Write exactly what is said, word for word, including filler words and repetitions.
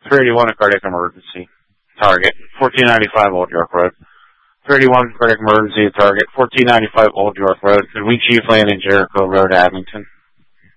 three eighty-one, a cardiac emergency. Target, fourteen ninety-five Old York Road. three eighty-one, cardiac emergency, target, fourteen ninety-five Old York Road. Could we Chief land in Jericho Road, Abington?